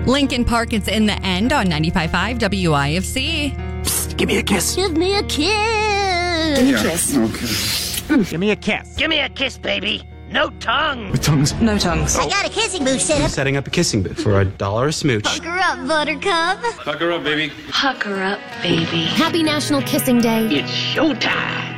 Lincoln Park is in the end on 95.5 WIFC. Psst, give me a kiss. Give me a kiss. Give me a kiss. Okay. Give me a kiss. Give me a kiss, baby. No tongue. With tongues. No tongues. I got a kissing booth set up. Setting up a kissing booth for $1 a smooch. Hook her up, Buttercup. Huck her up, baby. Huck her up, baby. Happy National Kissing Day. It's showtime.